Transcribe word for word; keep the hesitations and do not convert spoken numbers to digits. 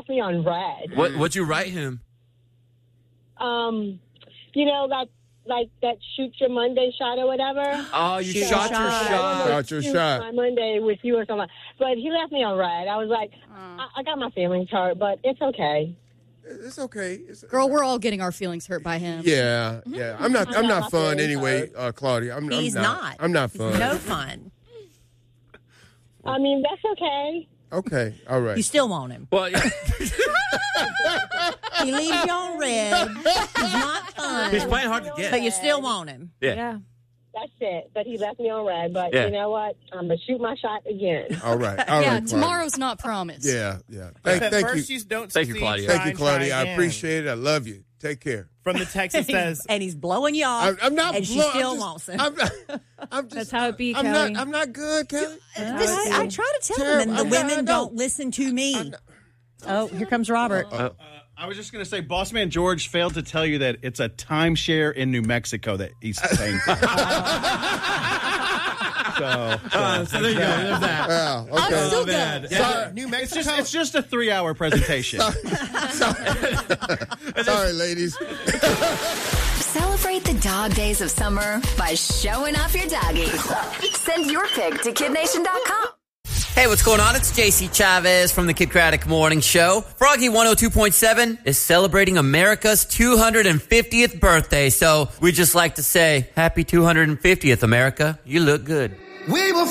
left me on red. What, what'd you write him? Um, you know, that, like that shoot your Monday shot or whatever. Oh, you Shoot shot your your shot. shot. Shot your Shoot shot. my Monday with you or something. But he left me on red. I was like, I, I got my feelings hurt, but it's okay. It's okay. It's, Girl, we're all getting our feelings hurt by him. Yeah, yeah. I'm not. I'm not fun anyway, uh, Claudia. I'm, He's I'm not. not. I'm not fun. No fun. I mean, that's okay. Okay. All right. You still want him. Well, yeah. He leaves you on red. He's not fun. He's playing hard to get. But you still want him. Yeah. Yeah. That's it. But he left me on red. But Yeah. you know what? I'm going to shoot my shot again. All right. All Yeah, right. Claudia. tomorrow's not promised. Yeah, yeah. Thank, At thank first you. you don't Thank you, succeed, Claudia. try Thank you, and try Claudia. I again. appreciate it. I love you. Take care. From the text, it says, And he's blowing you off. I'm, I'm not. And she blow- still I'm just, wants him. I'm, not, I'm just, That's how it be, I'm Kelly. not. I'm not good, Kelly. This is- I try to tell Terrible. them, and the I'm not- women I don't don't. listen to me. Oh, here comes Robert. uh, I was just going to say, Boss Man George failed to tell you that it's a timeshare in New Mexico that he's paying for. so, so, Uh, so there you go. There's that. Yeah, okay. I'm still bad. good. Sorry, New Mexico. It's just, it's just a three-hour presentation. sorry, ladies. Celebrate the dog days of summer by showing off your doggy. Send your pic to kid nation dot com. Hey, what's going on? It's J C Chavez from the Kid Craddock Morning Show. Froggy one oh two point seven is celebrating America's two hundred fiftieth birthday. So we just like to say, happy two hundred fiftieth, America. You look good. We will